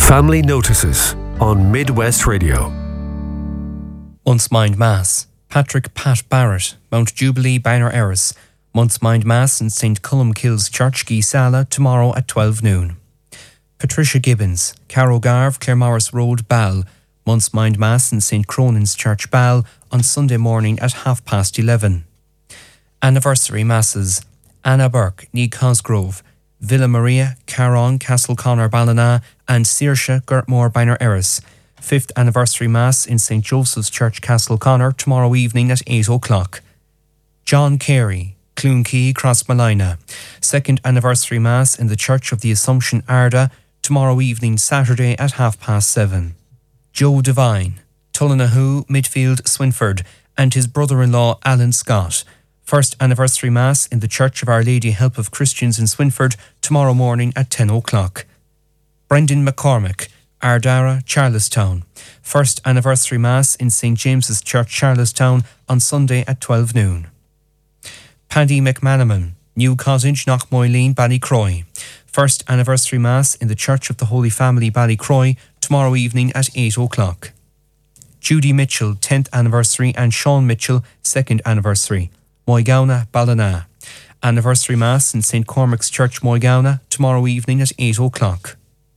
Family Notices on Midwest Radio. Month's Mind Mass. Patrick Pat Barrett, Mount Jubilee, Banner Erris. Month's Mind Mass in St. Columkille's Church, Geesala, tomorrow at 12 noon. Patricia Gibbons, Carrow Garve, Claremorris Road, Ball. Month's Mind Mass in St. Cronan's Church, Ball, on Sunday morning at 11:30. Anniversary Masses. Anna Burke, Ní Cosgrove. Villa Maria, Carron, Castleconnor, Ballina, and Saoirse, Gertmore, Banner Erris. 5th Anniversary Mass in St. Joseph's Church, Castleconnor, tomorrow evening at 8 o'clock. John Carey, Cloonkey, Crossmalina. 2nd Anniversary Mass in the Church of the Assumption, Arda, tomorrow evening, Saturday at 7:30. Joe Devine, Tullinahu, Midfield, Swinford, and his brother-in-law Alan Scott. 1st Anniversary Mass in the Church of Our Lady Help of Christians in Swinford, tomorrow morning at 10 o'clock. Brendan McCormick, Ardara, Charlestown. 1st Anniversary Mass in St. James's Church, Charlestown, on Sunday at 12 noon. Paddy McManaman, New Cottage, Knockmoyleen, Ballycroy. 1st Anniversary Mass in the Church of the Holy Family, Ballycroy, tomorrow evening at 8 o'clock. Judy Mitchell, 10th Anniversary, and Sean Mitchell, 2nd Anniversary. Moygauna, Ballina. Anniversary Mass in St. Cormac's Church, Moygauna, tomorrow evening at 8 o'clock.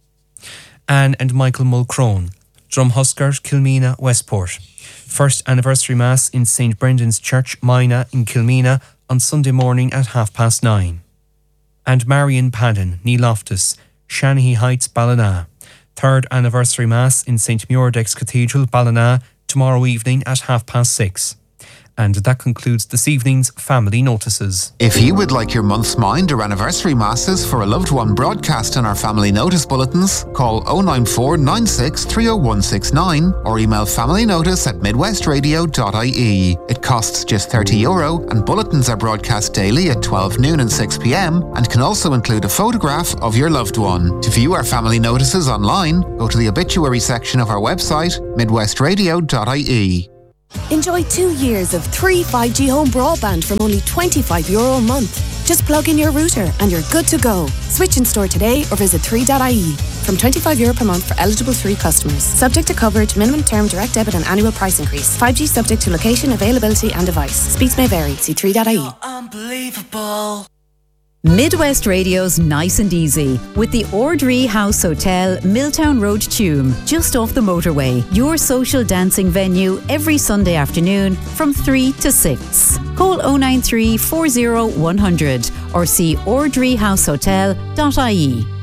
Anne and Michael Mulcrone, Drumhuskers, Kilmeena, Westport. 1st Anniversary Mass in St. Brendan's Church, Mina, in Kilmeena, on Sunday morning at 9:30. And Marion Padden, Ní Loftus, Shanahy Heights, Ballina. 3rd Anniversary Mass in St. Muirdex Cathedral, Ballina, tomorrow evening at 6:30. And that concludes this evening's Family Notices. If you would like your month's mind or anniversary masses for a loved one broadcast in our Family Notice bulletins, call 094 96 30169 or email familynotice@midwestradio.ie. It costs just €30 and bulletins are broadcast daily at 12 noon and 6 p.m. and can also include a photograph of your loved one. To view our Family Notices online, go to the obituary section of our website, midwestradio.ie. Enjoy 2 years of 3 5G home broadband from only €25 a month. Just plug in your router and you're good to go. Switch in store today or visit 3.ie. From €25 per month for eligible 3 customers. Subject to coverage, minimum term, direct debit and annual price increase. 5G subject to location, availability and device. Speeds may vary. See 3.ie. Unbelievable. Midwest Radio's Nice and Easy with the Ordree House Hotel, Milltown Road, Tuam, just off the motorway. Your social dancing venue every Sunday afternoon from 3 to 6. Call 093 40 100 or see ordreehousehotel.ie.